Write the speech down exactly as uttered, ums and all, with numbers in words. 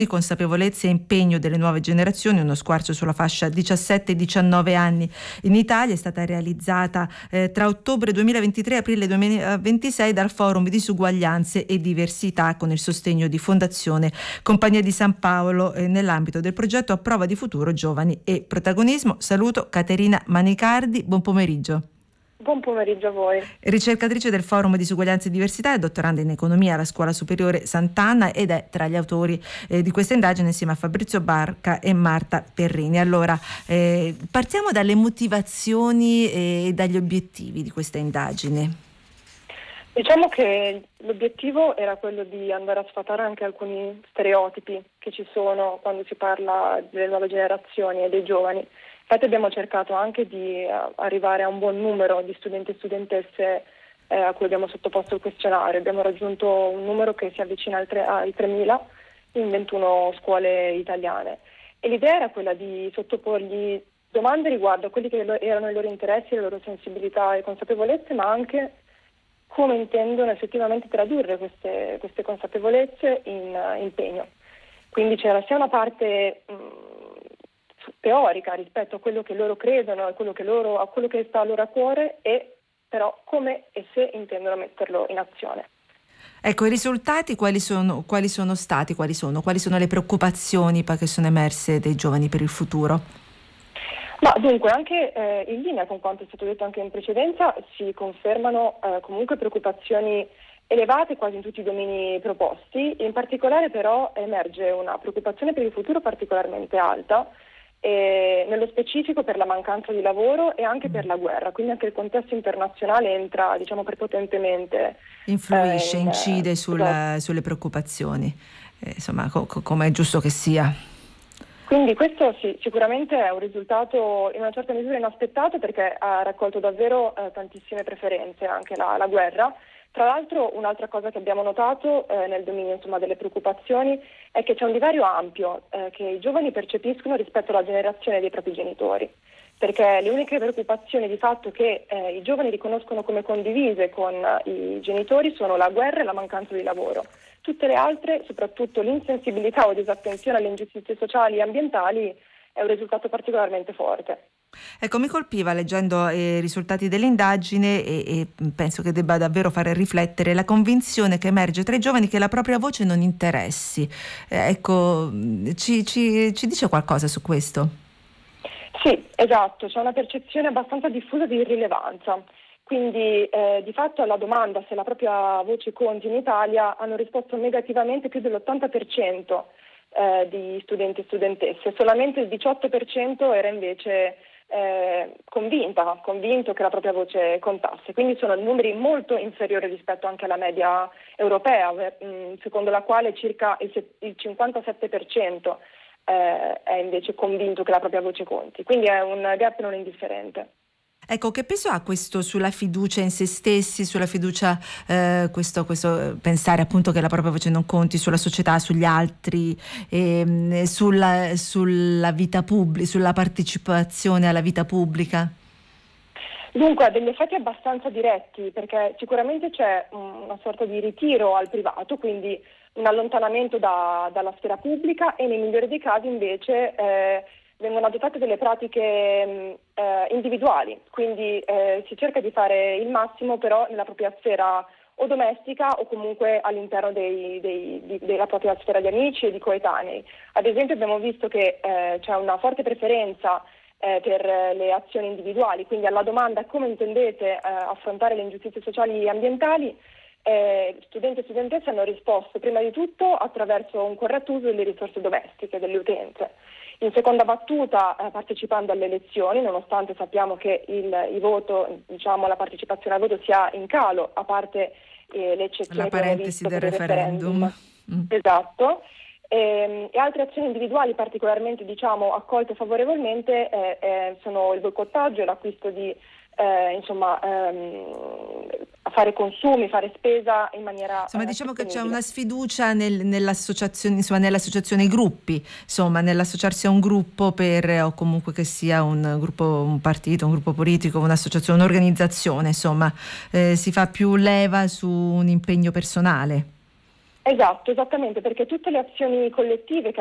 consapevolezza e impegno delle nuove generazioni, uno squarcio sulla fascia diciassette diciannove anni in Italia. È stata realizzata eh, tra ottobre duemilaventitré e aprile duemilaventisei dal Forum di Disuguaglianze e Diversità, con il sostegno di Fondazione Compagnia di San Paolo eh, nell'ambito del progetto A Prova di Futuro Giovani e Protagonismo. Saluto Caterina Manicardi, buon pomeriggio. Buon pomeriggio a voi. Ricercatrice del Forum Disuguaglianze e Diversità e dottoranda in economia alla Scuola Superiore Sant'Anna, ed è tra gli autori eh, di questa indagine insieme a Fabrizio Barca e Marta Perrini. Allora, eh, partiamo dalle motivazioni e dagli obiettivi di questa indagine. Diciamo che l'obiettivo era quello di andare a sfatare anche alcuni stereotipi che ci sono quando si parla delle nuove generazioni e dei giovani. Infatti abbiamo cercato anche di uh, arrivare a un buon numero di studenti e studentesse eh, a cui abbiamo sottoposto il questionario. Abbiamo raggiunto un numero che si avvicina al tre, ai tremila in ventuno scuole italiane. E l'idea era quella di sottoporgli domande riguardo a quelli che lo, erano i loro interessi, le loro sensibilità e consapevolezze, ma anche come intendono effettivamente tradurre queste, queste consapevolezze in uh, impegno. Quindi c'era sia una parte mh, teorica rispetto a quello che loro credono, a quello che loro, a quello che sta a loro a cuore, e però come e se intendono metterlo in azione. Ecco, i risultati quali sono, quali sono stati, quali sono, quali sono le preoccupazioni che sono emerse dei giovani per il futuro? Ma dunque, anche eh, in linea con quanto è stato detto anche in precedenza, si confermano eh, comunque preoccupazioni elevate quasi in tutti i domini proposti. In particolare però emerge una preoccupazione per il futuro particolarmente alta, e nello specifico per la mancanza di lavoro e anche per la guerra, quindi anche il contesto internazionale entra, diciamo, prepotentemente. Influisce, eh, in, incide sul, esatto. sulle preoccupazioni, eh, insomma, co- co- come è giusto che sia. Quindi questo sì, sicuramente è un risultato in una certa misura inaspettato, perché ha raccolto davvero eh, tantissime preferenze anche la, la guerra. Tra l'altro, un'altra cosa che abbiamo notato eh, nel dominio, insomma, delle preoccupazioni è che c'è un divario ampio eh, che i giovani percepiscono rispetto alla generazione dei propri genitori, perché le uniche preoccupazioni di fatto che eh, i giovani riconoscono come condivise con eh, i genitori sono la guerra e la mancanza di lavoro. Tutte le altre, soprattutto l'insensibilità o disattenzione alle ingiustizie sociali e ambientali, è un risultato particolarmente forte. Ecco, mi colpiva leggendo i risultati dell'indagine e, e penso che debba davvero fare riflettere la convinzione che emerge tra i giovani che la propria voce non interessi. Eh, ecco, ci, ci, ci dice qualcosa su questo? Sì, esatto, c'è una percezione abbastanza diffusa di irrilevanza. Quindi eh, di fatto alla domanda se la propria voce conti in Italia hanno risposto negativamente più dell'ottanta per cento eh, di studenti e studentesse. Solamente il diciotto per cento era invece eh, convinta, convinto che la propria voce contasse. Quindi sono numeri molto inferiori rispetto anche alla media europea, mh, secondo la quale circa il, il cinquantasette per cento eh, è invece convinto che la propria voce conti. Quindi è un gap non indifferente. Ecco, che peso ha questo sulla fiducia in se stessi, sulla fiducia, eh, questo, questo pensare appunto che la propria voce non conti, sulla società, sugli altri, e, sulla, sulla vita pubblica, sulla partecipazione alla vita pubblica? Dunque, ha degli effetti abbastanza diretti, perché sicuramente c'è una sorta di ritiro al privato, quindi un allontanamento da, dalla sfera pubblica, e nei migliori dei casi invece eh, vengono adottate delle pratiche eh, individuali, quindi eh, si cerca di fare il massimo però nella propria sfera o domestica o comunque all'interno dei, dei, di, della propria sfera di amici e di coetanei. Ad esempio abbiamo visto che eh, c'è una forte preferenza eh, per le azioni individuali, quindi alla domanda come intendete eh, affrontare le ingiustizie sociali e ambientali, Eh, studenti e studentesse hanno risposto prima di tutto attraverso un corretto uso delle risorse domestiche delle utenze. In seconda battuta eh, partecipando alle elezioni, nonostante sappiamo che il, il voto, diciamo la partecipazione al voto sia in calo, a parte eh, le eccezioni La parentesi del referendum. referendum. Mm. Esatto. E, e altre azioni individuali particolarmente, diciamo, accolte favorevolmente eh, eh, sono il boicottaggio e l'acquisto di Eh, insomma ehm, fare consumi, fare spesa in maniera insomma eh, diciamo che c'è sostenibile. una sfiducia nel, nell'associazione, insomma nell'associazione gruppi, insomma nell'associarsi a un gruppo per, o comunque che sia un gruppo, un partito, un gruppo politico, un'associazione, un'organizzazione, insomma eh, si fa più leva su un impegno personale. Esatto, esattamente, perché tutte le azioni collettive che